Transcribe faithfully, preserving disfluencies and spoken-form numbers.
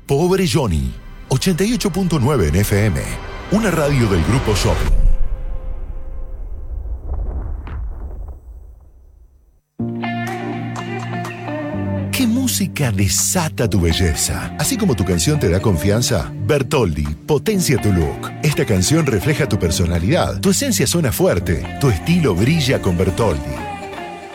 Pobre Johnny, ochenta y ocho punto nueve en F M, una radio del Grupo Shopping. ¿Qué música desata tu belleza? Así como tu canción te da confianza, Bertoldi potencia tu look. Esta canción refleja tu personalidad, tu esencia suena fuerte, tu estilo brilla con Bertoldi.